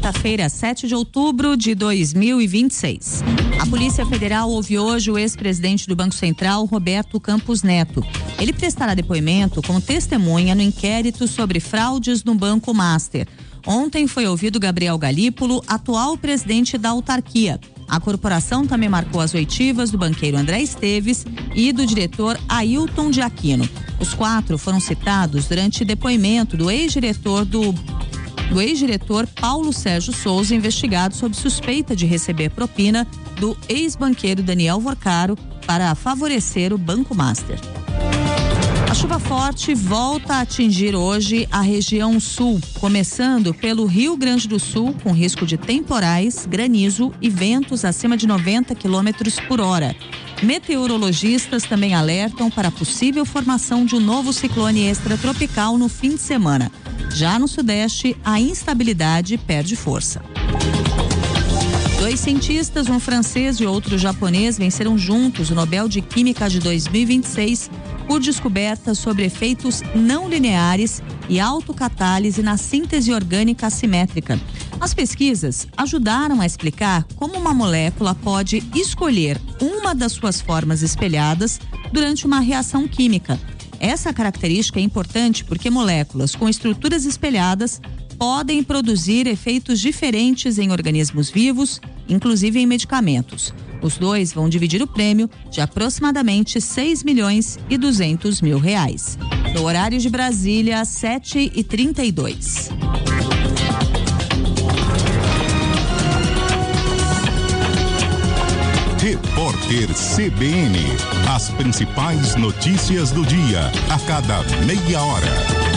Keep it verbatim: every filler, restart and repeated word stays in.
quinta-feira, sete de outubro de dois mil e vinte e seis. A Polícia Federal ouve hoje o ex-presidente do Banco Central, Roberto Campos Neto. Ele prestará depoimento como testemunha no inquérito sobre fraudes no Banco Master. Ontem foi ouvido Gabriel Galípolo, atual presidente da autarquia. A corporação também marcou as oitivas do banqueiro André Esteves e do diretor Ailton de Aquino. Os quatro foram citados durante depoimento do ex-diretor do do ex-diretor Paulo Sérgio Souza, investigado sob suspeita de receber propina do ex-banqueiro Daniel Vorcaro para favorecer o Banco Master. A chuva forte volta a atingir hoje a região sul, começando pelo Rio Grande do Sul, com risco de temporais, granizo e ventos acima de noventa quilômetros por hora. Meteorologistas também alertam para a possível formação de um novo ciclone extratropical no fim de semana. Já no Sudeste, a instabilidade perde força. Dois cientistas, um francês e outro japonês, venceram juntos o Nobel de Química de dois mil e vinte e seis por descobertas sobre efeitos não lineares e autocatálise na síntese orgânica assimétrica. As pesquisas ajudaram a explicar como uma molécula pode escolher uma das suas formas espelhadas durante uma reação química. Essa característica é importante porque moléculas com estruturas espelhadas podem produzir efeitos diferentes em organismos vivos, inclusive em medicamentos. Os dois vão dividir o prêmio de aproximadamente seis milhões e duzentos mil reais. No horário de Brasília, sete e trinta e dois. Repórter C B N. As principais notícias do dia, a cada meia hora.